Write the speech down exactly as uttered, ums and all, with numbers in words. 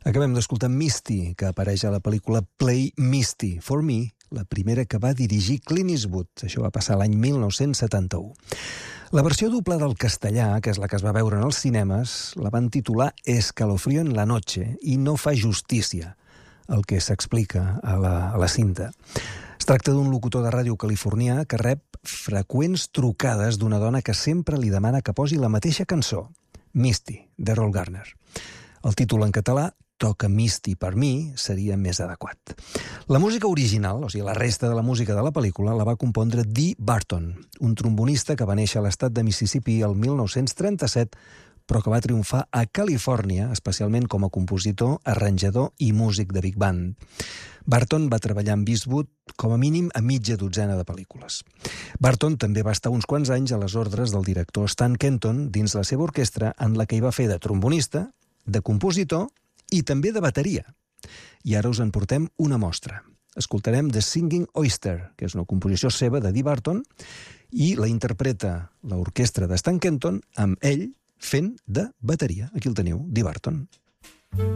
Acabem d'escoltar Misty, que apareix a la pel·lícula Play Misty, for Me, la primera que va dirigir Clint Eastwood. Això va passar l'any mil nou-cents setanta-u. La versió doblada al castellà, que és la que es va veure en els cinemes, la van titular Escalofrío en la noche i no fa justícia el que s'explica a la, a la cinta. Es tracta d'un locutor de ràdio californià que rep freqüents trucades d'una dona que sempre li demana que posi la mateixa cançó, Misty, d'Errol Garner. El títol en català, Toca Misty per mi, seria més adequat. La música original, o sigui, la resta de la música de la pel·lícula, la va compondre Dee Barton, un trombonista que va néixer a l'estat de Mississippi el mil nou-cents trenta-set, però que va triomfar a Califòrnia, especialment com a compositor, arranjador i músic de big band. Barton va treballar amb Eastwood com a mínim a mitja dotzena de pel·lícules. Barton també va estar uns quants anys a les ordres del director Stan Kenton dins la seva orquestra, en la que hi va fer de trombonista, de compositor i també de bateria. I ara us en portem una mostra. Escoltarem The Singing Oyster, que és una composició seva de Dee Barton, i la interpreta l'orquestra de Stan Kenton amb ell fent de bateria. Aquí el teniu, Dee Barton.